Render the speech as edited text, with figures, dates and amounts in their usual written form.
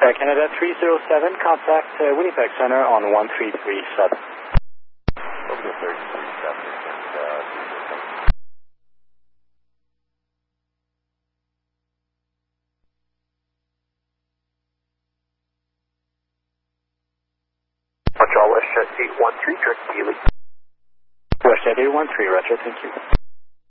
Air Canada 307, contact Winnipeg Center on 1337. Over to 337 Montreal WestJet 813, direct to Healy. WestJet 813, roger, thank you.